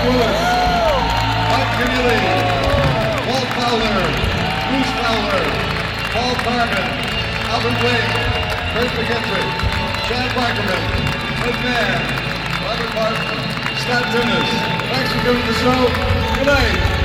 Lewis, Mike Keneally, Walt Fowler, Bruce Fowler, Paul Carmen, Albert Blake, Kurt McKittrick, Chad Barkerman, Ed Mann, Robert Martin, Scott Tunis. Thanks for coming to the show. Good night.